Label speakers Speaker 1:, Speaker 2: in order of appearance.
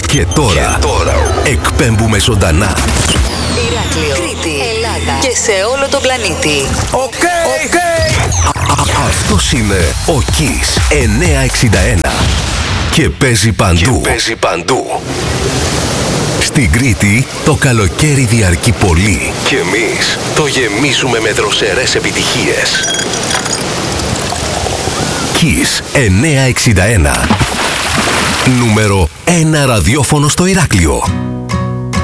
Speaker 1: Και τώρα εκπέμπουμε ζωντανά.
Speaker 2: Ηράκλειο, Κρήτη, Ελλάδα και σε όλο τον πλανήτη.
Speaker 3: Οκ.
Speaker 1: Αυτός είναι ο Kiss 961 και παίζει παντού. Στην Κρήτη το καλοκαίρι διαρκεί πολύ και εμείς το γεμίζουμε με δροσερές επιτυχίες. Kiss 961, νούμερο 1 ραδιόφωνο στο Ηράκλειο.